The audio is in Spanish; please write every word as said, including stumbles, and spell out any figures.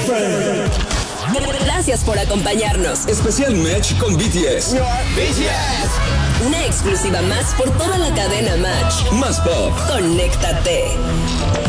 Gracias por acompañarnos. Especial Match con B T S. B T S. Una exclusiva más por toda la cadena Match. Más pop. Conéctate.